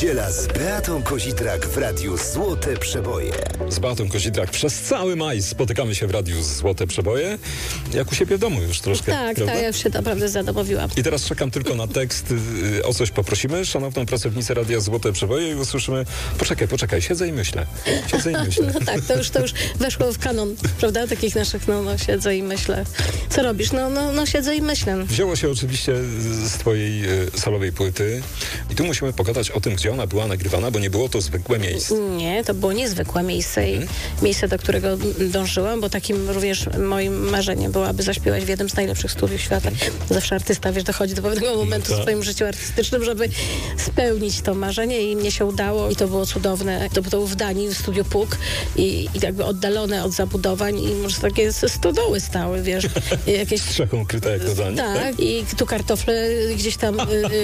Niedziela z Beatą Kozidrak w Radiu Złote Przeboje. Z Beatą Kozidrak przez cały maj spotykamy się w Radiu Złote Przeboje. Jak u siebie w domu już troszkę, Tak, prawda? ja już się naprawdę zadomowiłam. I teraz czekam tylko na tekst. O coś poprosimy szanowną pracownicę Radia Złote Przeboje i usłyszymy: poczekaj, siedzę i myślę. No tak, to już weszło w kanon, prawda? Takich naszych, siedzę i myślę. Co robisz? Siedzę i myślę. Wzięło się oczywiście z twojej solowej płyty i tu musimy pogadać o tym, gdzie ona była nagrywana, bo nie było to zwykłe miejsce. Nie, to było niezwykłe miejsce i miejsce, do którego dążyłam, bo takim również moim marzeniem było, aby zaśpiewać w jednym z najlepszych studiów świata. Zawsze artysta, dochodzi do pewnego momentu w swoim życiu artystycznym, żeby spełnić to marzenie i mnie się udało i to było cudowne. To było w Danii, w studiu Puk i jakby oddalone od zabudowań i może takie stodoły stały, jakieś Strzechą kryte jak do Danii. Tak, i tu kartofle gdzieś tam,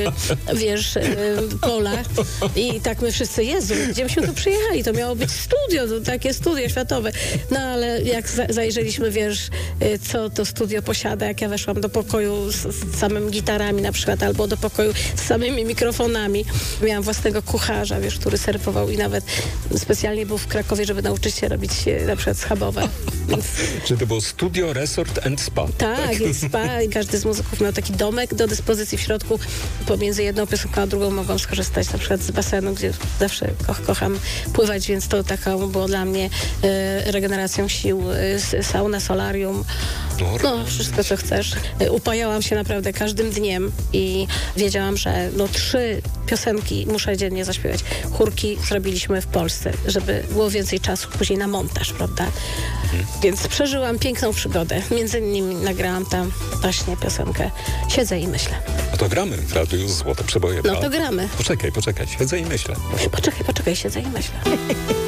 pola i tak my wszyscy, Jezu, gdzie myśmy tu przyjechali? To miało być studio, takie studio światowe. No ale jak zajrzeliśmy, co to studio posiada, jak ja weszłam do pokoju z samymi gitarami na przykład, albo do pokoju z samymi mikrofonami. Miałam własnego kucharza, który serwował i nawet specjalnie był w Krakowie, żeby nauczyć się robić na przykład schabowe. Więc... Czy to było studio, resort and spa? Tak, jest spa i każdy z muzyków miał taki domek do dyspozycji w środku. Pomiędzy jedną piosenką a drugą mogłam skorzystać na przykład z basenu, gdzie zawsze kocham pływać, więc to taką było dla mnie regeneracją sił, sauna, solarium, wszystko co chcesz. Upajałam się naprawdę każdym dniem i wiedziałam, że 3 piosenki muszę dziennie zaśpiewać. Chórki zrobiliśmy w Polsce, żeby było więcej czasu później na montaż, prawda? Więc przeżyłam piękną przygodę. Między innymi nagrałam tam właśnie piosenkę Siedzę i myślę. No to gramy w Radiu Złote Przeboje. No to gramy. Poczekaj, siedzę i myślę. Poczekaj, siedzę i myślę.